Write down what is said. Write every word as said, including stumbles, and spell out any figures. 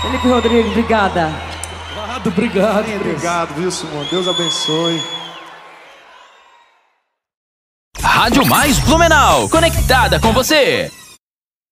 Felipe Rodrigues, obrigada. Obrigado, obrigado. Sim, obrigado, viu, Simone? Deus abençoe. Rádio Mais Blumenau, conectada com você.